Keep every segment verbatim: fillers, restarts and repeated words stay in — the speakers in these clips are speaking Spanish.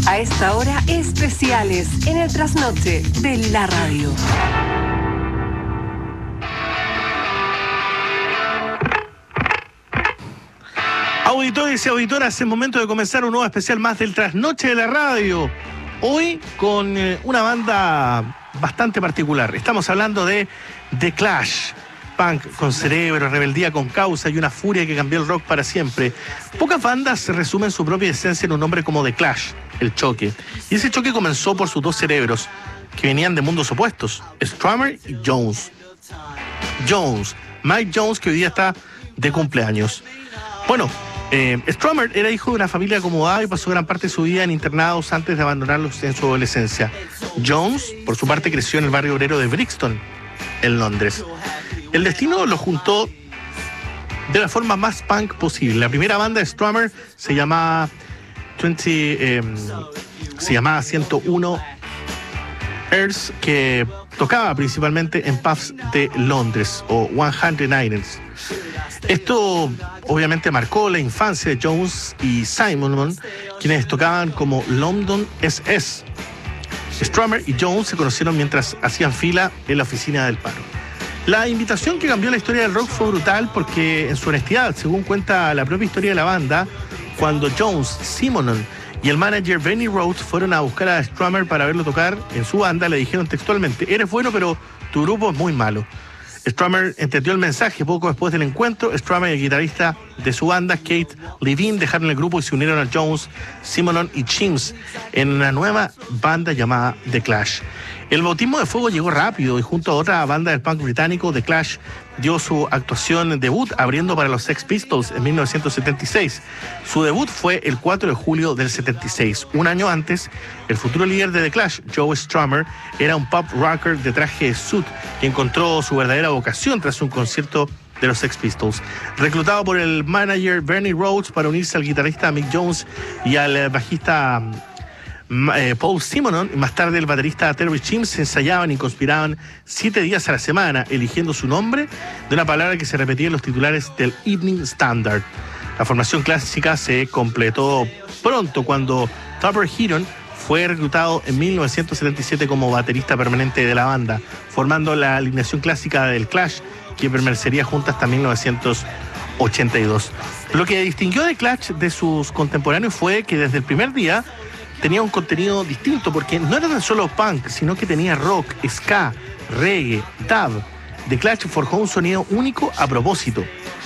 A esta hora, especiales en el trasnoche de la radio. Auditores y auditoras, es momento de comenzar un nuevo especial más del trasnoche de la radio. Hoy con eh, una banda bastante particular. Estamos hablando de The Clash. Punk con cerebro, rebeldía con causa y una furia que cambió el rock para siempre. Pocas bandas resumen su propia esencia en un nombre como The Clash, el choque. Y ese choque comenzó por sus dos cerebros, que venían de mundos opuestos, Strummer y Jones. Jones, Mike Jones, que hoy día está de cumpleaños. Bueno, eh, Strummer era hijo de una familia acomodada y pasó gran parte de su vida en internados antes de abandonarlos en su adolescencia. Jones, por su parte, creció en el barrio obrero de Brixton, en Londres. El destino los juntó de la forma más punk posible. La primera banda de Strummer se llamaba veinte, eh, se llamaba ciento uno Hertz, que tocaba principalmente en pubs de Londres, o ciento nueve. Esto obviamente marcó la infancia de Jones y Simon, quienes tocaban como London S S. Strummer y Jones se conocieron mientras hacían fila en la oficina del paro. La invitación que cambió la historia del rock fue brutal porque, en su honestidad, según cuenta la propia historia de la banda, cuando Jones, Simonon y el manager Benny Rhodes fueron a buscar a Strummer para verlo tocar en su banda, le dijeron textualmente: eres bueno, pero tu grupo es muy malo. Strummer entendió el mensaje. Poco después del encuentro, Strummer y el guitarrista de su banda, Keith Levine, dejaron el grupo y se unieron a Jones, Simonon y Chims en una nueva banda llamada The Clash. El bautismo de fuego llegó rápido y junto a otra banda del punk británico, The Clash dio su actuación debut abriendo para los Sex Pistols en mil novecientos setenta y seis. Su debut fue el cuatro de julio del setenta y seis. Un año antes, el futuro líder de The Clash, Joe Strummer, era un pop rocker de traje de suit que encontró su verdadera vocación tras un concierto de los Sex Pistols. Reclutado por el manager Bernie Rhodes para unirse al guitarrista Mick Jones y al bajista Eh, Paul Simonon, y más tarde el baterista Terry Chims, se ensayaban y conspiraban siete días a la semana, eligiendo su nombre de una palabra que se repetía en los titulares del Evening Standard. La formación clásica se completó pronto cuando Tupper Heaton fue reclutado en mil novecientos setenta y siete como baterista permanente de la banda, formando la alineación clásica del Clash, que permanecería junta hasta mil novecientos ochenta y dos. Lo que distinguió de Clash de sus contemporáneos fue que desde el primer día tenía un contenido distinto, porque no era tan solo punk, sino que tenía rock, ska, reggae, dub. The Clash forjó un sonido único a propósito.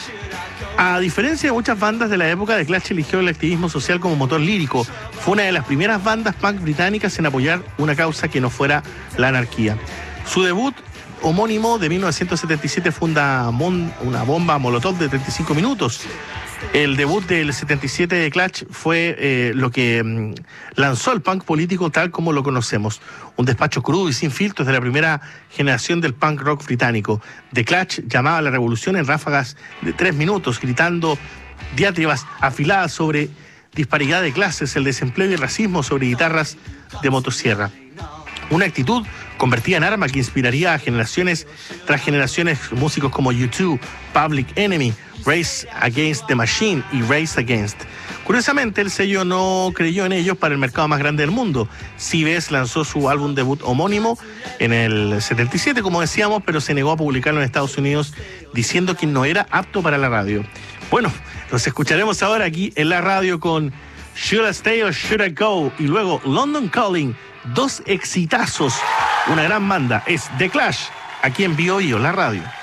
A diferencia de muchas bandas de la época, The Clash eligió el activismo social como motor lírico. Fue una de las primeras bandas punk británicas en apoyar una causa que no fuera la anarquía. Su debut homónimo de mil novecientos setenta y siete fue una, mon- una bomba molotov de treinta y cinco minutos. El debut del setenta y siete de Clash fue eh, lo que mm, lanzó el punk político tal como lo conocemos. Un despacho crudo y sin filtros de la primera generación del punk rock británico. The Clash llamaba a la revolución en ráfagas de tres minutos, gritando diatribas afiladas sobre disparidad de clases, el desempleo y el racismo sobre guitarras de motosierra. Una actitud convertida en arma que inspiraría a generaciones tras generaciones músicos como U dos, Public Enemy, Rage Against the Machine y Rage Against. Curiosamente, el sello no creyó en ellos para el mercado más grande del mundo. C B S lanzó su álbum debut homónimo en el setenta y siete, como decíamos, pero se negó a publicarlo en Estados Unidos diciendo que no era apto para la radio. Bueno, los escucharemos ahora aquí en la radio con Should I Stay or Should I Go? Y luego London Calling, dos exitazos. Una gran banda es The Clash, aquí en Bio Bio, la radio.